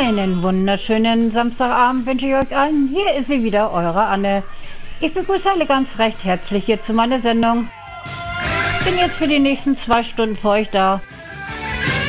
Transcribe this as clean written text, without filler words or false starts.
Einen wunderschönen Samstagabend wünsche ich euch allen. Hier ist sie wieder, eure Anne. Ich begrüße alle ganz recht herzlich hier zu meiner Sendung. Bin jetzt für die nächsten 2 Stunden für euch da.